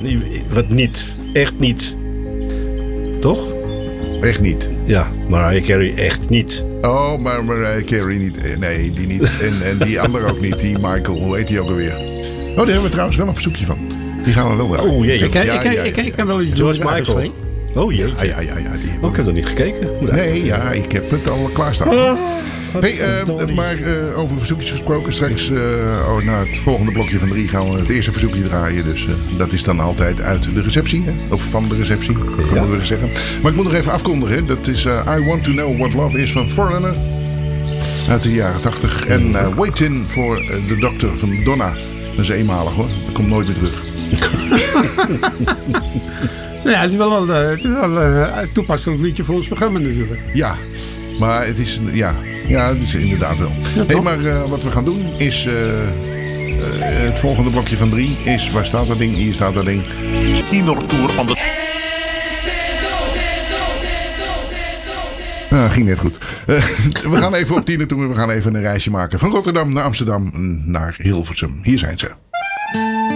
wat niet. Echt niet. Toch? Echt niet. Ja, Mariah Carey echt niet. Oh, maar Mariah Carey niet. Nee, die niet. En die andere ook niet. Die Michael, hoe heet die ook alweer? Oh, daar hebben we trouwens wel een verzoekje van. Die gaan we wel draaien. Oh jee. Ik kan wel iets George doen. Michael. Oh jee. Ja. Ik heb nog niet gekeken. Nee, ja, ik heb het al klaarstaan. Maar over verzoekjes gesproken. Straks, na het volgende blokje van 3 gaan we het eerste verzoekje draaien. Dus dat is dan altijd uit de receptie. Hè? Of van de receptie, moeten we zeggen. Maar ik moet nog even afkondigen. Dat is I Want To Know What Love Is van Foreigner. Uit de jaren 80. En Waiting for the Doctor van Donna. Dat is eenmalig hoor. Dat komt nooit meer terug. Nou ja, het is wel een toepasselijk liedje voor ons programma natuurlijk. Ja, maar het is... Ja, het is inderdaad wel. Maar wat we gaan doen is... het volgende blokje van 3 is... Waar staat dat ding? Hier staat dat ding. Tienertour van de... Ging net goed. We gaan even op tienertour. We gaan even een reisje maken. Van Rotterdam naar Amsterdam naar Hilversum. Hier zijn ze.